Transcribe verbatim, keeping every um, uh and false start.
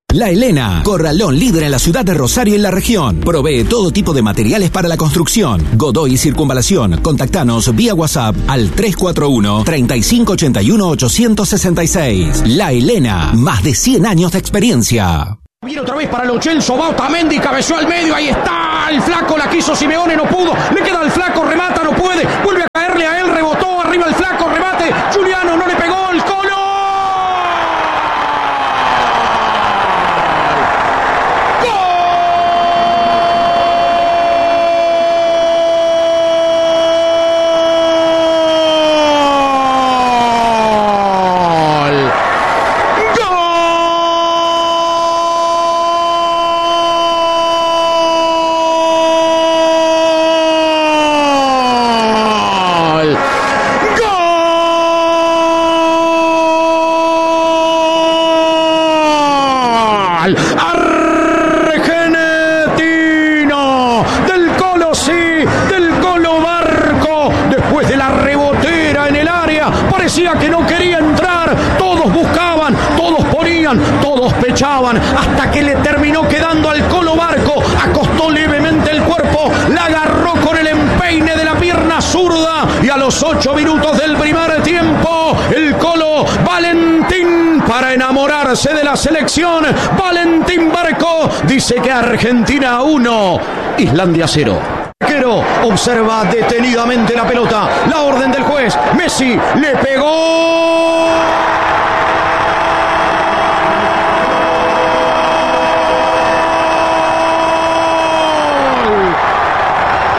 La Elena, corralón líder en la ciudad de Rosario y en la región. Provee todo tipo de materiales para la construcción. Godoy y Circunvalación. Contactanos vía WhatsApp al tres cuatro uno, tres cinco ocho uno, ocho seis seis. La Elena, más de cien años de experiencia. Viene otra vez para Lo Celso, va Otamendi, cabeció al medio, ahí está, el flaco, la quiso Simeone, no pudo, le queda al flaco, remata, no puede, vuelve a caerle a él, rebotó, arriba el flaco, remate, Juliano no le pegó, el Colo. Argentino del Colo, sí, del Colo Barco, después de la rebotera en el área, parecía que no quería entrar, todos buscaban, todos ponían, todos pechaban, hasta que le terminó quedando al Colo Barco, acostó levemente el cuerpo, la agarró con el empeine de la pierna zurda y a los ocho minutos del primer tiempo, el Colo Valentín, para enamorarse de la selección, Valentín Barco dice que Argentina uno, Islandia cero. Arquero observa detenidamente la pelota, la orden del juez, Messi le pegó.